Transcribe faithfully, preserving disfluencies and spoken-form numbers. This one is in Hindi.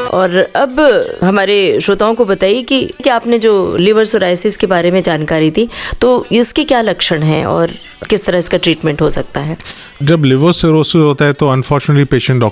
और अब हमारे श्रोताओं को बताइए कि, कि आपने जो लिवर सोराइसिस के बारे में जानकारी दी, तो इसके क्या लक्षण हैं और किस तरह इसका ट्रीटमेंट हो सकता है? जब लिवर सिरोसिस होता है तो अनफॉर्चुनेटली पेशेंट